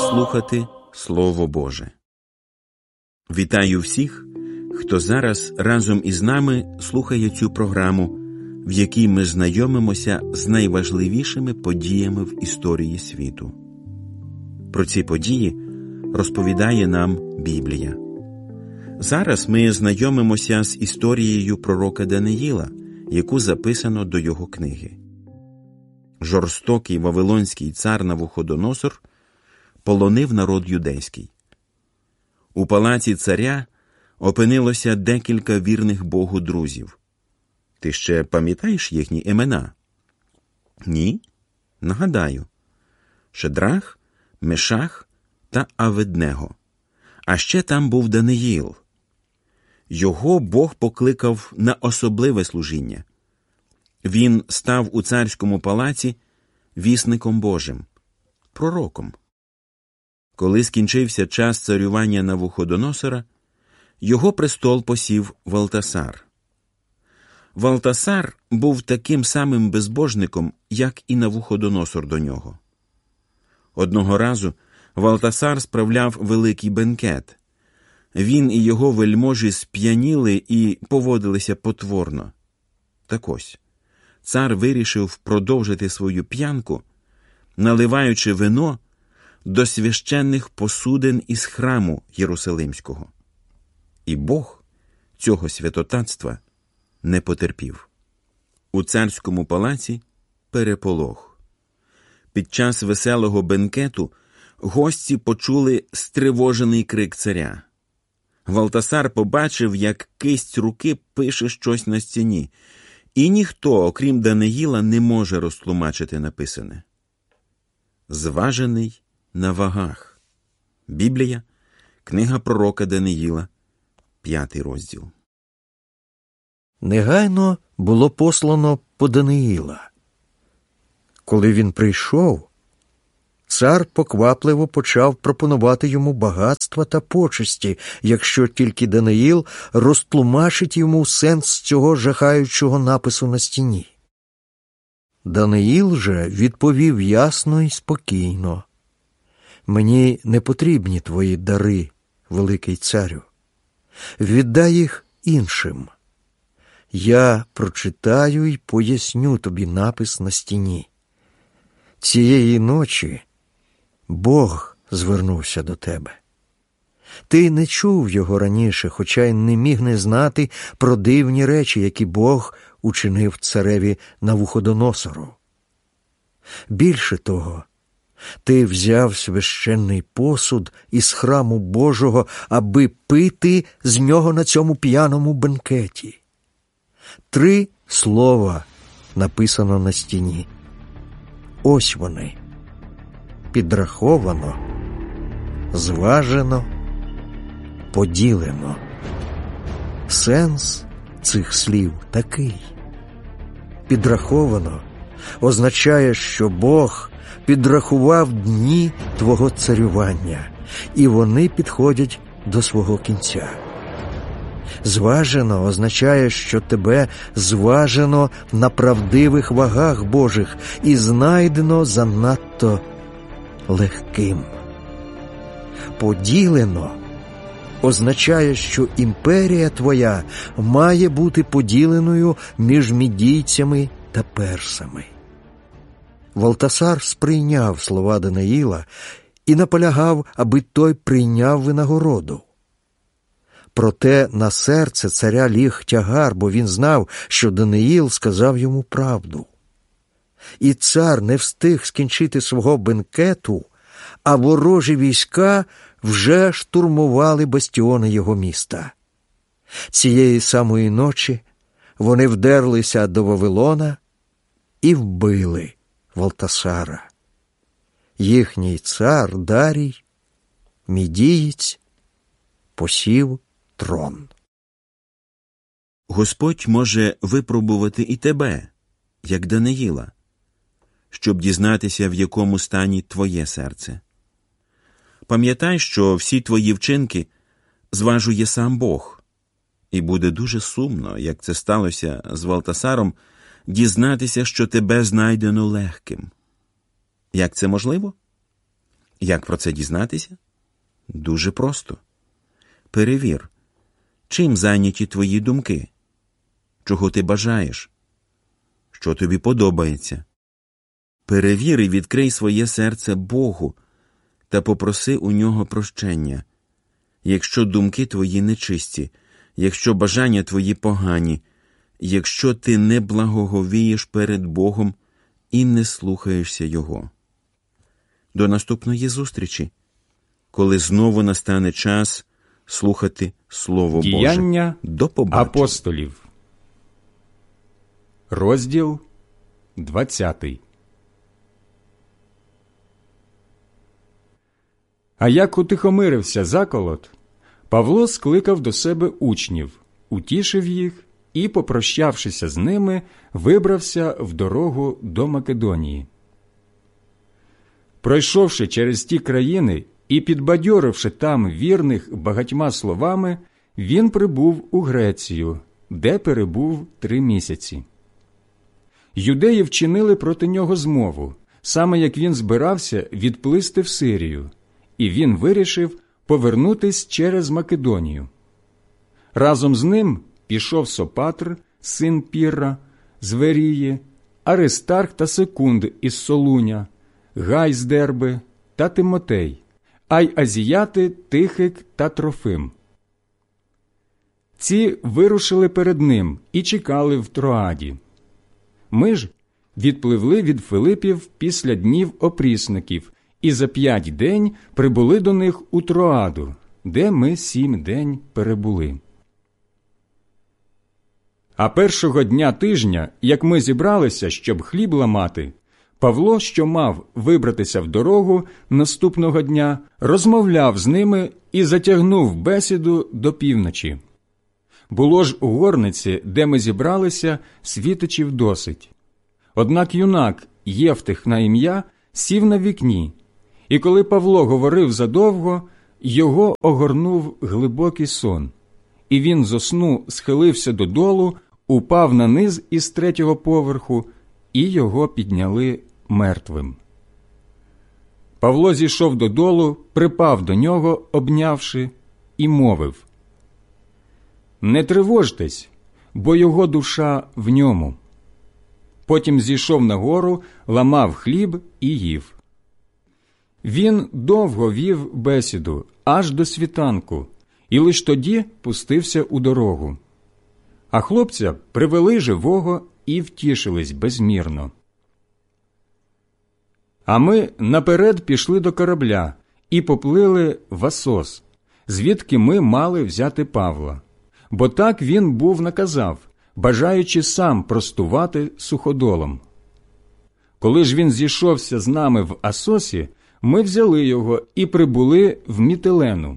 слухати Слово Боже. Вітаю всіх, хто зараз разом із нами слухає цю програму, в якій ми знайомимося з найважливішими подіями в історії світу. Про ці події розповідає нам Біблія. Зараз ми знайомимося з історією пророка Даниїла, яку записано до його книги. Жорстокий вавилонський цар Навуходоносор полонив народ юдейський. У палаці царя опинилося декілька вірних Богу друзів. Ти ще пам'ятаєш їхні імена? Ні? Нагадаю. Шедрах, Мешах та Аведнего. А ще там був Даниїл. Його Бог покликав на особливе служіння. Він став у царському палаці вісником Божим, пророком. Коли скінчився час царювання Навуходоносора, його престол посів Валтасар. Валтасар був таким самим безбожником, як і Навуходоносор до нього. Одного разу Валтасар справляв великий бенкет. Він і його вельможі сп'яніли і поводилися потворно. Так ось, цар вирішив продовжити свою п'янку, наливаючи вино до священних посудин із храму Єрусалимського. І Бог цього святотатства не потерпів. У царському палаці переполох. Під час веселого бенкету гості почули стривожений крик царя. Валтасар побачив, як кисть руки пише щось на стіні, і ніхто, окрім Даниїла, не може розтлумачити написане. Зважений на вагах. Біблія, книга пророка Даниїла, 5 розділ. Негайно було послано по Даниїла. Коли він прийшов, цар поквапливо почав пропонувати йому багатства та почесті, якщо тільки Даниїл розтлумачить йому сенс цього жахаючого напису на стіні. Даниїл же відповів ясно і спокійно: «Мені не потрібні твої дари, великий царю. Віддай їх іншим. Я прочитаю й поясню тобі напис на стіні. Цієї ночі Бог звернувся до тебе. Ти не чув його раніше, хоча й не міг не знати про дивні речі, які Бог учинив цареві Навуходоносору. Більше того, ти взяв священний посуд із храму Божого, аби пити з нього на цьому п'яному бенкеті. 3 слова написано на стіні. Ось вони. Підраховано, зважено, поділено. Сенс цих слів такий. Підраховано означає, що Бог підрахував дні твого царювання, і вони підходять до свого кінця. Зважено означає, що тебе зважено на правдивих вагах Божих і знайдено занадто легким. Поділено означає, що імперія твоя має бути поділеною між мідійцями та персами. Валтасар сприйняв слова Даниїла і наполягав, аби той прийняв винагороду. Проте на серце царя ліг тягар, бо він знав, що Даниїл сказав йому правду. І цар не встиг скінчити свого бенкету, а ворожі війська вже штурмували бастіони його міста. Цієї самої ночі вони вдерлися до Вавилона і вбили Валтасара. Їхній цар Дарій, мідієць, посів трон. Господь може випробувати і тебе, як Даниїла, щоб дізнатися, в якому стані твоє серце. Пам'ятай, що всі твої вчинки зважує сам Бог, і буде дуже сумно, як це сталося з Валтасаром, дізнатися, що тебе знайдено легким. Як це можливо? Як про це дізнатися? Дуже просто. Перевір, чим зайняті твої думки, чого ти бажаєш, що тобі подобається. Перевір і відкрий своє серце Богу та попроси у нього прощення. Якщо думки твої нечисті, якщо бажання твої погані, якщо ти не благоговієш перед Богом і не слухаєшся Його. До наступної зустрічі, коли знову настане час слухати Слово Боже. Діяння До побачення. апостолів. Розділ 20. А як утихомирився заколот, Павло скликав до себе учнів, утішив їх і, попрощавшися з ними, вибрався в дорогу до Македонії. Пройшовши через ті країни і підбадьоривши там вірних багатьма словами, він прибув у Грецію, де перебув 3 місяці. Юдеї вчинили проти нього змову, саме як він збирався відплисти в Сирію, і він вирішив повернутись через Македонію. Разом з ним пішов Сопатр, син Пірра, з Верії, Аристарх та Секунд із Солуня, Гай з Дерби та Тимотей, а й азіяти Тихик та Трофим. Ці вирушили перед ним і чекали в Троаді. Ми ж відпливли від Филипів після днів опрісників і за 5 день прибули до них у Троаду, де ми 7 день перебули. А першого дня тижня, як ми зібралися, щоб хліб ламати, Павло, що мав вибратися в дорогу наступного дня, розмовляв з ними і затягнув бесіду до півночі. Було ж у горниці, де ми зібралися, світичів досить. Однак юнак Євтих на ім'я сів на вікні, і коли Павло говорив задовго, його огорнув глибокий сон, і він зо сну схилився додолу, упав на низ із 3-го поверху, і його підняли мертвим. Павло зійшов додолу, припав до нього, обнявши, і мовив: «Не тривожтесь, бо його душа в ньому». Потім зійшов нагору, ламав хліб і їв. Він довго вів бесіду, аж до світанку, і лиш тоді пустився у дорогу. А хлопця привели живого і втішились безмірно. А ми наперед пішли до корабля і поплили в Асос, звідки ми мали взяти Павла. Бо так він був наказав, бажаючи сам простувати суходолом. Коли ж він зійшовся з нами в Асосі, ми взяли його і прибули в Мітилену.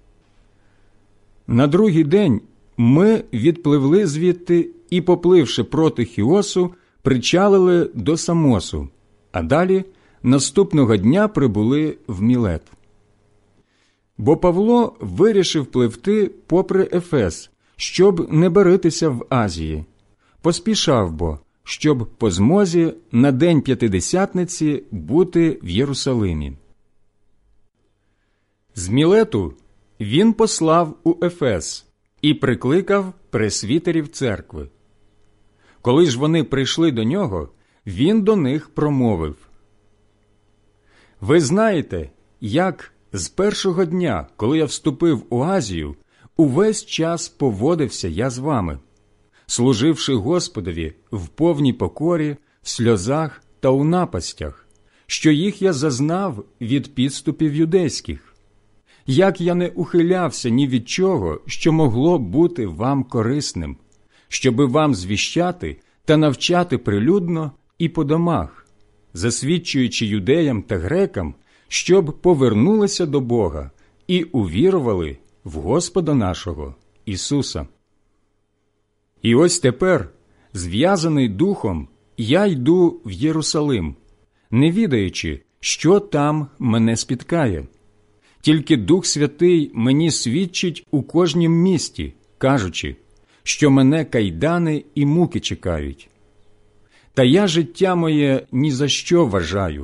На другий день ми відпливли звідти і, попливши проти Хіосу, причалили до Самосу, а далі наступного дня прибули в Мілет. Бо Павло вирішив пливти попри Ефес, щоб не баритися в Азії. Поспішав бо, щоб по змозі на день П'ятидесятниці бути в Єрусалимі. З Мілету він послав у Ефес і прикликав пресвітерів церкви. Коли ж вони прийшли до нього, він до них промовив: «Ви знаєте, як з першого дня, коли я вступив у Азію, увесь час поводився я з вами, служивши Господові в повній покорі, в сльозах та у напастях, що їх я зазнав від підступів юдейських. Як я не ухилявся ні від чого, що могло бути вам корисним, щоби вам звіщати та навчати прилюдно і по домах, засвідчуючи юдеям та грекам, щоб повернулися до Бога і увірували в Господа нашого Ісуса. І ось тепер, зв'язаний духом, я йду в Єрусалим, не відаючи, що там мене спіткає. Тільки Дух Святий мені свідчить у кожнім місті, кажучи, що мене кайдани і муки чекають. Та я життя моє ні за що вважаю,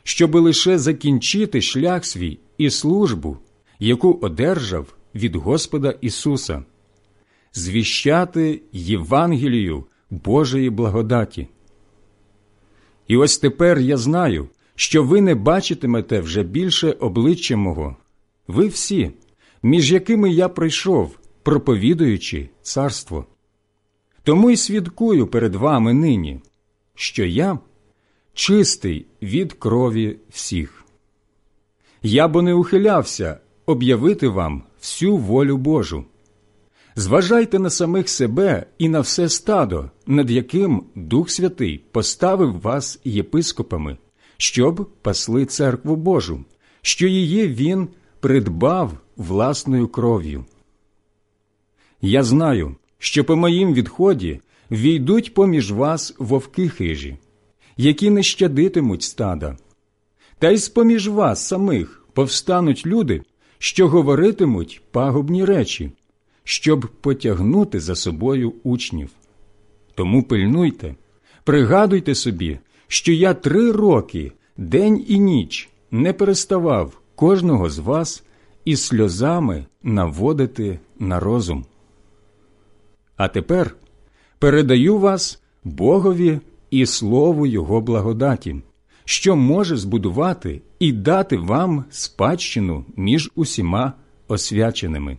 щоби лише закінчити шлях свій і службу, яку одержав від Господа Ісуса, звіщати Євангелію Божої благодаті. І ось тепер я знаю, що ви не бачитимете вже більше обличчя мого, ви всі, між якими я пройшов, проповідуючи царство. Тому й свідкую перед вами нині, що я чистий від крові всіх. Я бо не ухилявся об'явити вам всю волю Божу. Зважайте на самих себе і на все стадо, над яким Дух Святий поставив вас єпископами, щоб пасли церкву Божу, що її він придбав власною кров'ю. Я знаю, що по моїм відході війдуть поміж вас вовки хижі, які не щадитимуть стада. Та й з-поміж вас самих повстануть люди, що говоритимуть пагубні речі, щоб потягнути за собою учнів. Тому пильнуйте, пригадуйте собі, що я 3 роки, день і ніч, не переставав кожного з вас із сльозами наводити на розум. А тепер передаю вас Богові і Слову Його благодаті, що може збудувати і дати вам спадщину між усіма освяченими.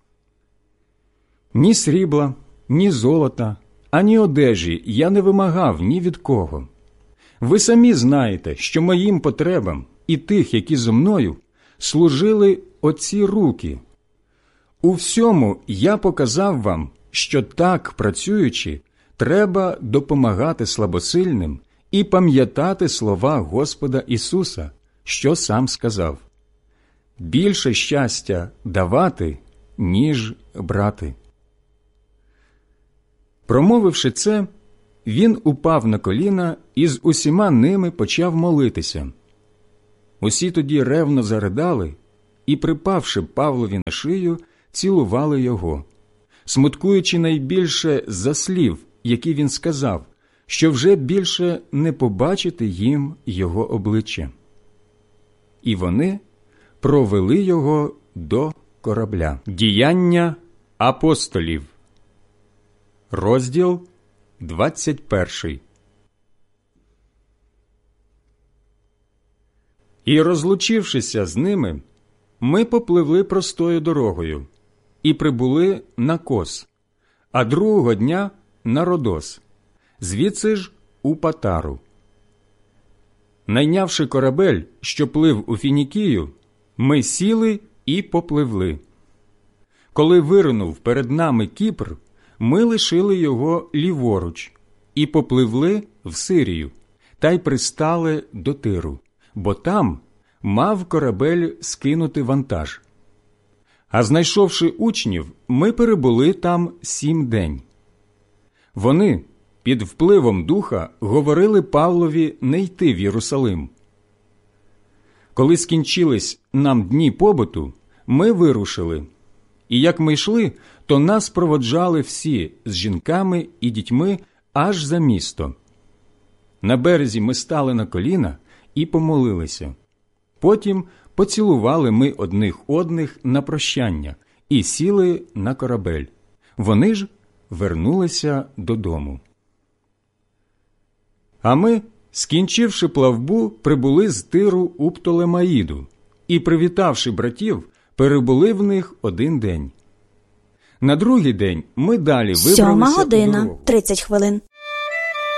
Ні срібла, ні золота, ані одежі я не вимагав ні від кого. Ви самі знаєте, що моїм потребам і тих, які зо мною, служили оці руки. У всьому я показав вам, що так, працюючи, треба допомагати слабосильним і пам'ятати слова Господа Ісуса, що сам сказав: «Більше щастя давати, ніж брати». Промовивши це, він упав на коліна і з усіма ними почав молитися. Усі тоді ревно заридали і, припавши Павлові на шию, цілували його, смуткуючи найбільше за слів, які він сказав, що вже більше не побачити їм його обличчя. І вони провели його до корабля. Діяння апостолів. Розділ 21. І, розлучившися з ними, ми попливли простою дорогою і прибули на Кос, а другого дня на Родос, звідси ж у Патару. Найнявши корабель, що плив у Фінікію, ми сіли і попливли. Коли виринув перед нами Кіпр, ми лишили його ліворуч і попливли в Сирію, та й пристали до Тиру, бо там мав корабель скинути вантаж. А знайшовши учнів, ми перебули там 7 день. Вони під впливом Духа говорили Павлові не йти в Єрусалим. Коли скінчились нам дні побуту, ми вирушили. І як ми йшли, то нас проводжали всі з жінками і дітьми аж за місто. На березі ми стали на коліна і помолилися. Потім поцілували ми одних одних на прощання і сіли на корабель. Вони ж вернулися додому. А ми, скінчивши плавбу, прибули з Тиру у Птолемаїду і, привітавши братів, перебули в них 1 день. На другий день ми далі вибралися у дорогу. 7:30.